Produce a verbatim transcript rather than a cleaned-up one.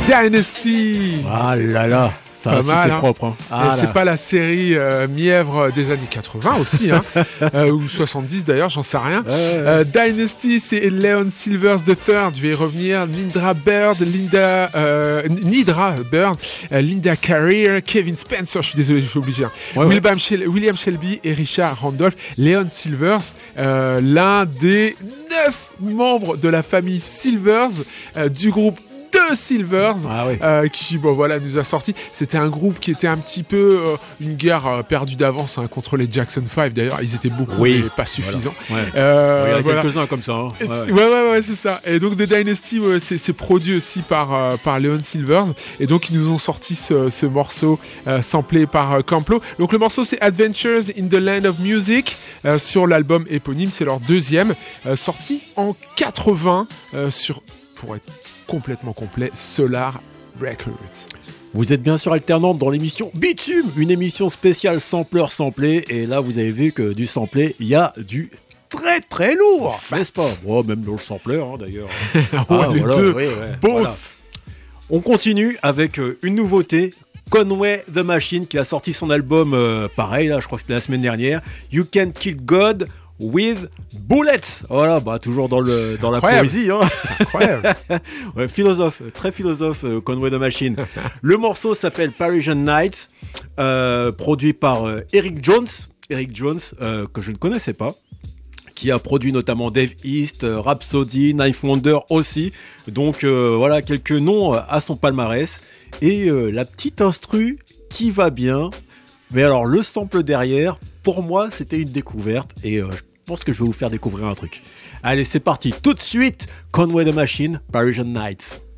Dynasty. Ah là là, ça aussi c'est hein. propre. Hein. Ah et c'est là. Pas la série euh, mièvre des années quatre-vingts aussi, hein, euh, ou soixante-dix d'ailleurs, j'en sais rien. Ouais, ouais. Euh, Dynasty, c'est Leon Silvers the third, je vais y revenir. Nidra Bird, Linda, euh, Nidra Bird, euh, Linda Carrier, Kevin Spencer, je suis désolé, je suis obligé. Hein. Ouais, William, ouais. Shel- William Shelby et Richard Randolph. Leon Silvers, euh, l'un des neuf membres de la famille Silvers euh, du groupe de Silvers, ah oui. euh, qui bon voilà nous a sorti. C'était un groupe qui était un petit peu euh, une guerre euh, perdue d'avance hein, contre les Jackson five. D'ailleurs, ils étaient beaucoup, oui. mais pas suffisants. Voilà. Ouais. Euh, il y a voilà. quelques-uns comme ça. Hein. Ouais, ouais, ouais, ouais, c'est ça. Et donc The Dynasty, ouais, c'est, c'est produit aussi par euh, par Leon Silvers. Et donc ils nous ont sorti ce, ce morceau euh, samplé par euh, Camplo. Donc le morceau c'est Adventures in the Land of Music euh, sur l'album éponyme. C'est leur deuxième, euh, sorti en quatre-vingts euh, sur, pour être complètement complet, Solar Records. Vous êtes bien sûr alternante dans l'émission Bitume, une émission spéciale sampleur samplé, et là vous avez vu que du samplé, il y a du très très lourd, Fat. N'est-ce pas? Oh, même dans le sampleur hein, d'ailleurs. oh, ah, les voilà, deux, oui, ouais, bon. Voilà. On continue avec euh, une nouveauté. Conway the Machine qui a sorti son album, euh, pareil là, je crois que c'était la semaine dernière. You Can Kill God with Bullets. Voilà, bah toujours dans le dans la poésie. Hein. C'est incroyable. ouais, philosophe, très philosophe, euh, Conway the Machine. Le morceau s'appelle Parisian Nights, euh, produit par euh, Eric Jones. Eric Jones euh, que je ne connaissais pas, qui a produit notamment Dave East, euh, Rhapsody, Knife Wonder aussi. Donc euh, voilà quelques noms euh, à son palmarès et euh, la petite instru qui va bien. Mais alors le sample derrière, pour moi, c'était une découverte et euh, je pense que je vais vous faire découvrir un truc. Allez, c'est parti. Tout de suite, Conway the Machine, Parisian Nights.